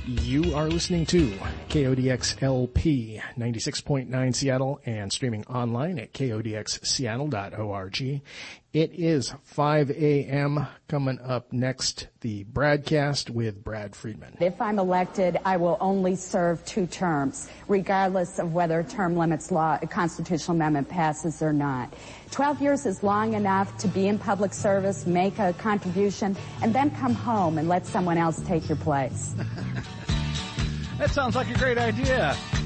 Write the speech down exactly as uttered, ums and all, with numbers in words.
You are listening to K O D X L P ninety-six point nine Seattle and streaming online at K O D X Seattle dot org. It is five a.m. Coming up next, the Bradcast with Brad Friedman. If I'm elected, I will only serve two terms, regardless of whether term limits law, a constitutional amendment passes or not. Twelve years is long enough to be in public service, make a contribution, and then come home and let someone else take your place. That sounds like a great idea.